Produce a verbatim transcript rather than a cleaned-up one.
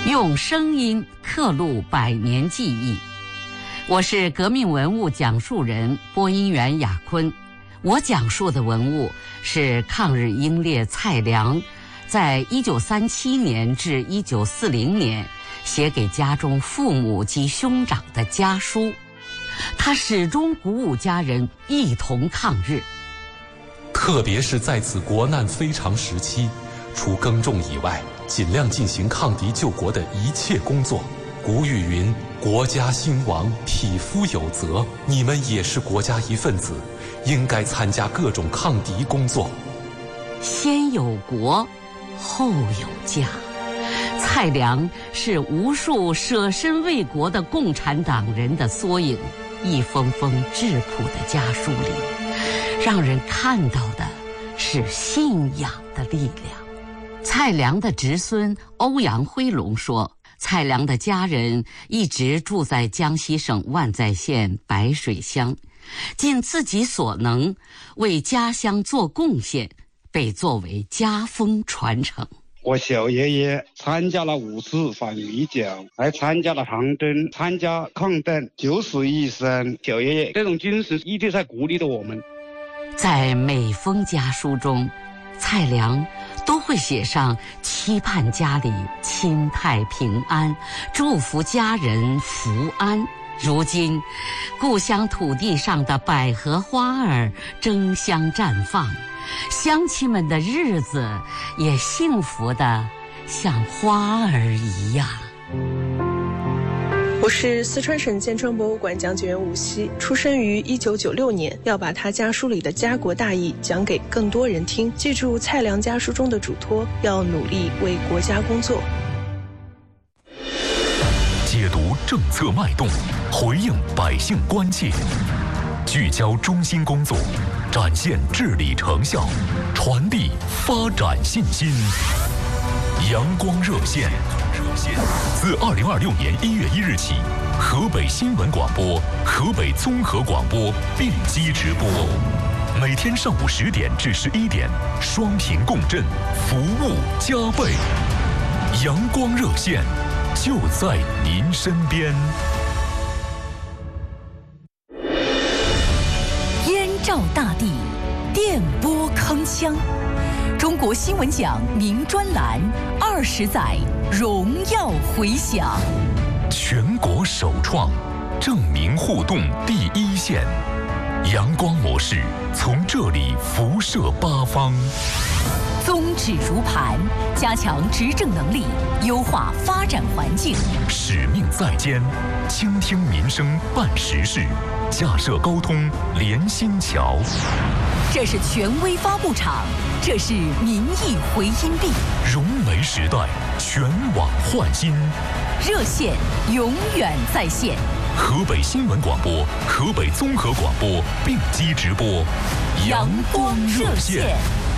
用声音刻录百年记忆。我是革命文物讲述人、播音员雅坤。我讲述的文物是抗日英烈蔡良在一九三七年至一九四零年写给家中父母及兄长的家书。他始终鼓舞家人一同抗日， 特别是在此国难非常时期，除耕种以外，尽量进行抗敌救国的一切工作。古语云：国家兴亡，匹夫有责。你们也是国家一份子，应该参加各种抗敌工作。 先有国，后有家。蔡良是无数舍身为国的共产党人的缩影。一封封质朴的家书里，让人看到的是信仰的力量。蔡良的侄孙欧阳辉龙说，蔡良的家人一直住在江西省万载县白水乡，尽自己所能为家乡做贡献，被作为家风传承。 我小爷爷参加了五次反围剿，还参加了长征，参加抗战，九死一生。小爷爷这种精神一直在鼓励着我们。 在每封家书中，蔡良都会写上期盼家里亲泰平安，祝福家人福安。如今，故乡土地上的百合花儿争相绽放，乡亲们的日子也幸福的像花儿一样。 我是四川省建川博物馆讲解员吴曦，出生于一九九六年，要把他家书里的家国大义讲给更多人听。记住蔡良家书中的嘱托，要努力为国家工作。 解读政策脉动，回应百姓关切，聚焦中心工作，展现治理成效，传递发展信心。阳光热线，自二零二六年一月一日起，河北新闻广播、河北综合广播并机直播，每天上午十点至十一点，双频共振，服务加倍。阳光热线，就在您身边。 燕赵大地，电波铿锵。中国新闻奖名专栏二十载荣耀回响， 全国首创证明互动第一线，阳光模式从这里辐射八方。 宗旨如磐，加强执政能力，优化发展环境。 使命在肩，倾听民生办实事，架设沟通连心桥。 这是权威发布场，这是民意回音壁。 融媒时代，全网焕新。 热线永远在线。 河北新闻广播、河北综合广播并机直播， 阳光热线。